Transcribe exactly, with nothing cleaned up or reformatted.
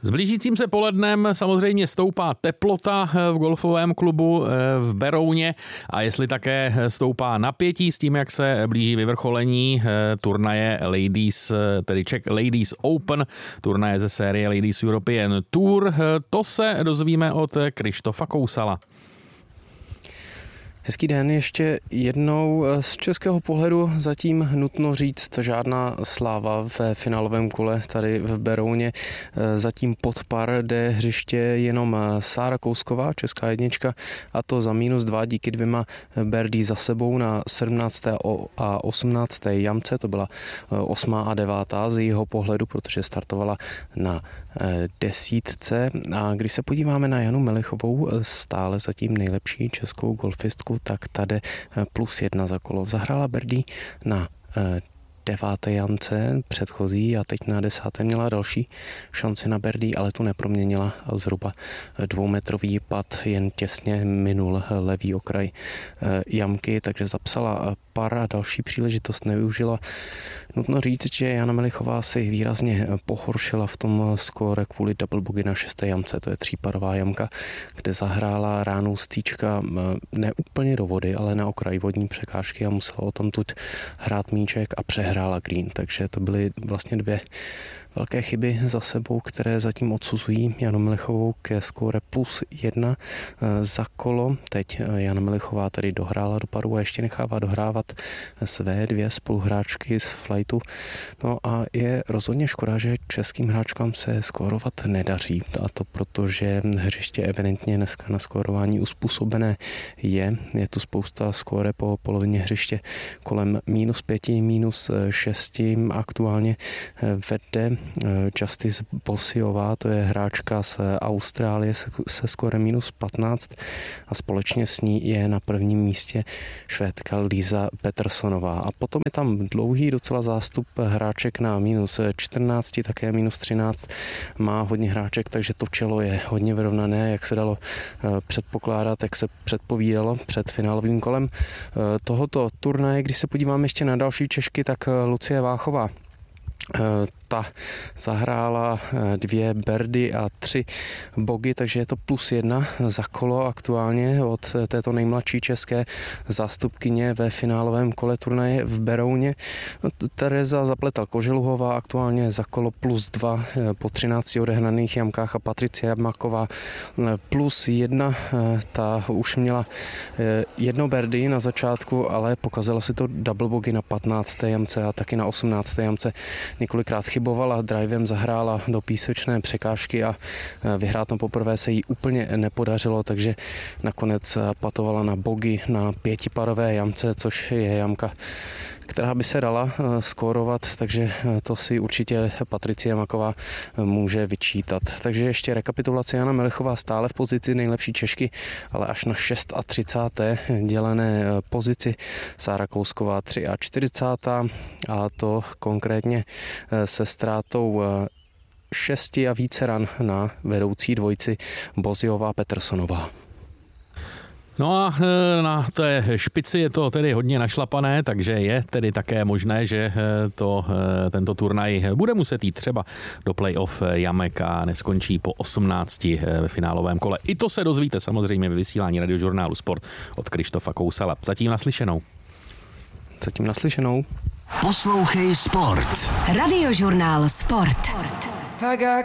S blížícím se polednem samozřejmě stoupá teplota v golfovém klubu v Berouně a jestli také stoupá napětí s tím, jak se blíží vyvrcholení turnaje Ladies, tedy Czech Ladies Open, turnaje ze série Ladies European Tour, to se dozvíme od Krištofa Kousala. Hezký den, ještě jednou z českého pohledu zatím nutno říct žádná sláva ve finálovém kole tady v Berouně. Zatím pod par jde hřiště jenom Sára Kousková, česká jednička, a to za minus dva díky dvěma birdie za sebou na sedmnácté a osmnácté jamce. To byla osmá a devátá z jejího pohledu, protože startovala na desítce. A když se podíváme na Janu Melichovou, stále zatím nejlepší českou golfistku, tak tady plus jedna za kolo. Zahrála birdie na deváté jamce předchozí a teď na desáté měla další šanci na birdie, ale tu neproměnila. Zhruba dvoumetrový pad jen těsně minul levý okraj jamky, takže zapsala par a další příležitost nevyužila. Nutno říct, že Jana Melichová si výrazně pohoršila v tom skóre kvůli double bogey na šesté jamce, to je tříparová jamka, kde zahrála ránou stýčka ne úplně do vody, ale na okraj vodní překážky a musela o tom tuď hrát míček a přehrála green, takže to byly vlastně dvě velké chyby za sebou, které zatím odsuzují Janu Melichovou ke skóre plus jedna za kolo. Teď Jana Melichová tady dohrála do paru a ještě nechává dohrávat své dvě spoluhráčky z flightu. No a je rozhodně škoda, že českým hráčkám se skórovat nedaří. A to proto, že hřiště evidentně dneska na skórování uspůsobené je. Je tu spousta skóre po polovině hřiště kolem minus pěti, minus šesti. Aktuálně vede Justice Bosiová, to je hráčka z Austrálie se skórem minus patnáct a společně s ní je na prvním místě Švédka Lisa Petterssonová. A potom je tam dlouhý docela zástup hráček na minus čtrnáct, také minus třináct. Má hodně hráček, takže to čelo je hodně vyrovnané, jak se dalo předpokládat, jak se předpovídalo před finálovým kolem tohoto turnaje. Když se podíváme ještě na další Češky, tak Lucie Váchová. Ta zahrála dvě birdie a tři bogy, takže je to plus jedna za kolo aktuálně od této nejmladší české zástupkyně ve finálovém kole turnaje v Berouně. Tereza Zapletal-Koželuhová aktuálně za kolo plus dva po třinácti odehraných jamkách a Patricia Jabmaková plus jedna. Ta už měla jedno birdie na začátku, ale pokazila si to double bogey na patnácté jamce a taky na osmnácté jamce. Několikrát chybovala, drivem zahrála do písečné překážky a vyhrát tam poprvé se jí úplně nepodařilo, takže nakonec patovala na bogey na pětiparové jamce, což je jamka, která by se dala skórovat, takže to si určitě Patricie Jabmaková může vyčítat. Takže ještě rekapitulace: Jana Melichová stále v pozici nejlepší Češky, ale až na třicáté šesté dělené pozici. Sára Kousková čtyřicátá třetí a to konkrétně se ztrátou šesti a více ran na vedoucí dvojci Bosiová Petterssonová. No a na té špici je to tedy hodně našlapané, takže je tedy také možné, že to, tento turnaj bude muset jít třeba do playoff jamek a neskončí po osmnácti ve finálovém kole. I to se dozvíte samozřejmě ve vysílání Radiožurnálu Sport od Krištofa Kousala. Zatím naslyšenou. Zatím naslyšenou. Poslouchej Sport. Radiožurnál Sport.